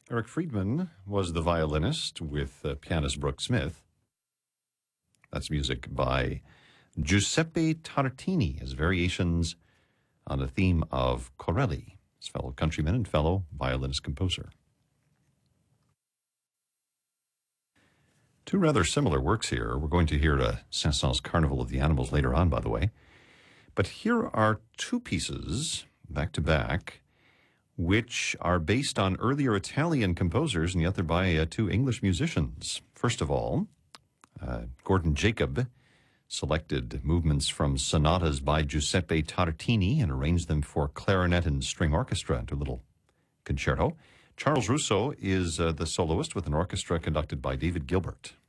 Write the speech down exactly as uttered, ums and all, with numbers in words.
Eric Friedman was the violinist with uh, pianist Brooke Smith. That's music by Giuseppe Tartini as variations on a theme of Corelli, his fellow countryman and fellow violinist composer. Two rather similar works here. We're going to hear uh, Saint-Saëns' Carnival of the Animals later on, by the way. But here are two pieces, back to back, which are based on earlier Italian composers, and yet they're by uh, two English musicians. First of all, uh, Gordon Jacob selected movements from sonatas by Giuseppe Tartini and arranged them for clarinet and string orchestra into a little concerto. Charles Russo is uh, the soloist with an orchestra conducted by David Gilbert.